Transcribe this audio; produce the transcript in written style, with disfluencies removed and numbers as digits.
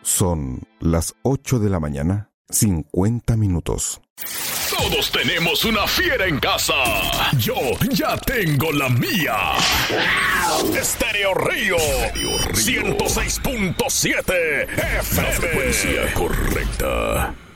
Son las 8 de la mañana, 50 minutos. Todos tenemos una fiera en casa. Yo ya tengo la mía. Estéreo Río 106.7 FM. La frecuencia correcta.